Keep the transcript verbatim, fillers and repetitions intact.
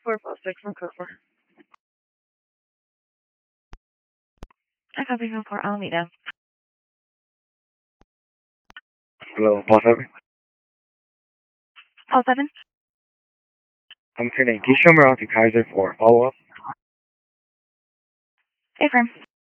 four four six from code four. I copy from Port Alameda. Hello, Paul seven. Paul seven. I'm turning. Can you show me around to Kaiser for follow up? Affirm.